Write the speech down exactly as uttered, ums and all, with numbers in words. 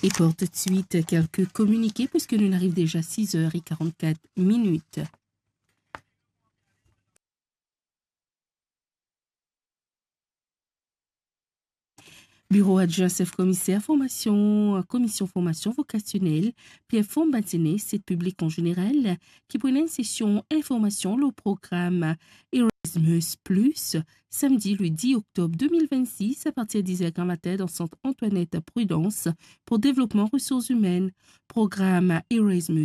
Et pour tout de suite, quelques communiqués puisque nous arrivons déjà à six heures quarante-quatre minutes. Bureau adjoint chef commissaire formation, commission formation vocationnelle, Pierre Fombatiné, site public en général, qui prenait une session information le programme Erasmus Plus, samedi le dix octobre deux mille vingt-six à partir de dix heures matin dans le centre Antoinette Prudence pour développement ressources humaines. Programme Erasmus